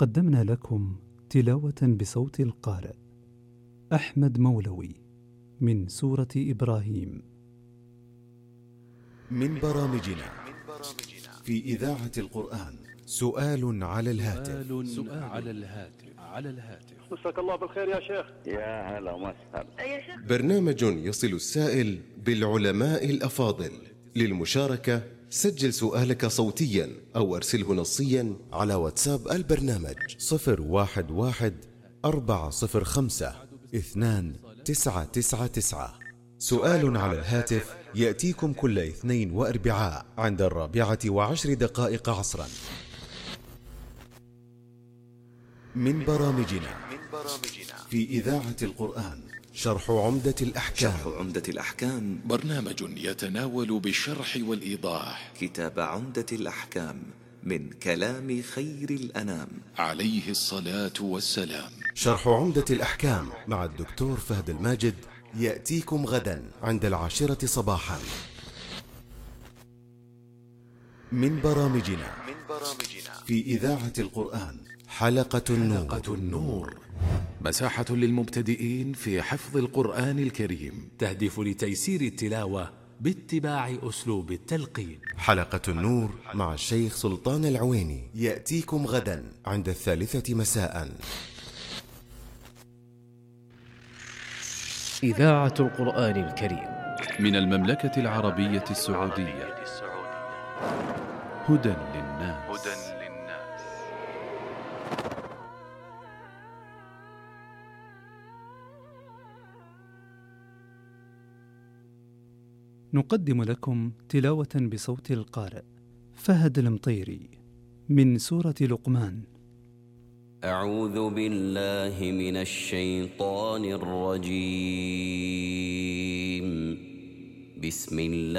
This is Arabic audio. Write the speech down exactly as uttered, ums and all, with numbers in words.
قدمنا لكم تلاوة بصوت القارئ أحمد مولوي من سورة إبراهيم. من برامجنا في إذاعة القرآن سؤال على الهاتف. سؤال على الهاتف على الهاتف مساك الله بالخير يا شيخ. يا هلا وسهلا يا شيخ. برنامج يصل السائل بالعلماء الأفاضل. للمشاركة سجل سؤالك صوتيا أو أرسله نصيا على واتساب البرنامج صفر واحد واحد أربعة صفر خمسة اثنان تسعة تسعة تسعة. سؤال على الهاتف يأتيكم كل اثنين وأربعاء عند الرابعة وعشر دقائق عصرا. من برامجنا في إذاعة القرآن شرح عمدة الأحكام. شرح عمدة الأحكام برنامج يتناول بالشرح والإيضاح كتاب عمدة الأحكام من كلام خير الأنام عليه الصلاة والسلام. شرح عمدة الأحكام مع الدكتور فهد الماجد يأتيكم غدا عند العاشرة صباحا. من برامجنا في إذاعة القرآن حلقة النور, حلقة النور مساحة للمبتدئين في حفظ القرآن الكريم، تهدف لتيسير التلاوة باتباع أسلوب التلقين. حلقة النور مع الشيخ سلطان العويني يأتيكم غدا عند الثالثة مساء. إذاعة القرآن الكريم من المملكة العربية السعودية. هدى للناس. نقدم لكم تلاوة بصوت القارئ فهد المطيري من سورة لقمان. أعوذ بالله من الشيطان الرجيم. بسم الله